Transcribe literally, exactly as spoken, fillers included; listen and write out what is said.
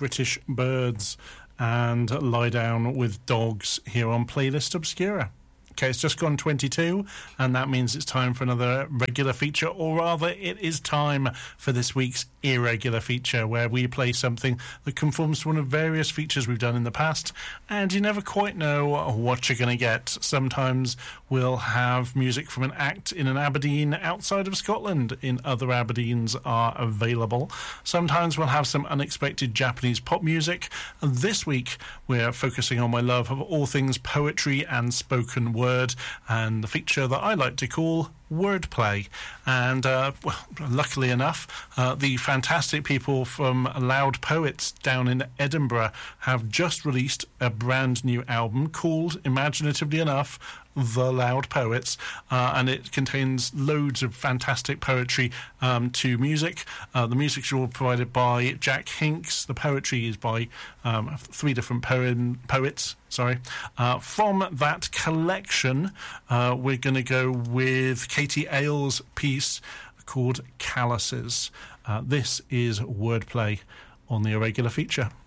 British Birds and Lie Down with Dogs here on Playlist Obscura. Okay, it's just gone twenty-two, and that means it's time for another regular feature, or rather, it is time for this week's irregular feature, where we play something that conforms to one of various features we've done in the past, and you never quite know what you're going to get. Sometimes we'll have music from an act in an Aberdeen outside of Scotland, in other Aberdeens are available. Sometimes we'll have some unexpected Japanese pop music, and this week we're focusing on my love of all things poetry and spoken word. Word, and the feature that I like to call wordplay. And uh, well, luckily enough, uh, the fantastic people from Loud Poets down in Edinburgh have just released a brand new album called, imaginatively enough, The Loud Poets, uh, and it contains loads of fantastic poetry um, to music. Uh, the music's all provided by Jack Hinks. The poetry is by um, three different poem, poets. Sorry. Uh, from that collection, uh, we're going to go with Katie Ailes' piece called Calluses. Uh, this is wordplay on the irregular feature.